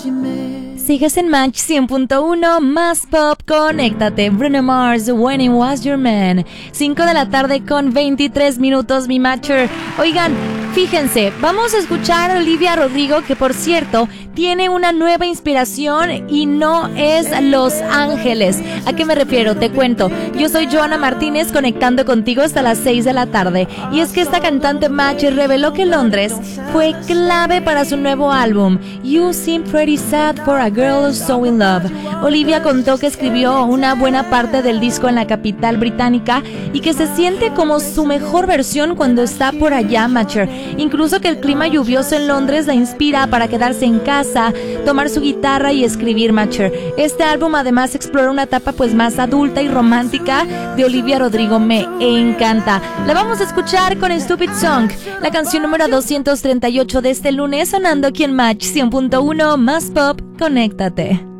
Sigues en Match 100.1, más pop, conéctate. Bruno Mars, When It Was Your Man. 5 de la tarde con 23 minutos, mi matcher. Oigan, fíjense, vamos a escuchar a Olivia Rodrigo, que por cierto, tiene una nueva inspiración y no es Los Ángeles. ¿A qué me refiero? Te cuento. Yo soy Joana Martínez, conectando contigo hasta las 6 de la tarde. Y es que esta cantante match reveló que Londres fue clave para su nuevo álbum, You Seem Pretty Sad for a Girl So In Love. Olivia contó que escribió una buena parte del disco en la capital británica y que se siente como su mejor versión cuando está por allá, matcher. Incluso que el clima lluvioso en Londres la inspira para quedarse en casa, tomar su guitarra y escribir, matcher. Este álbum además explora una etapa pues más adulta y romántica de Olivia Rodrigo. Me encanta. La vamos a escuchar con Stupid Song, la canción número 238 de este lunes, sonando aquí en Match 100.1, más pop, conéctate.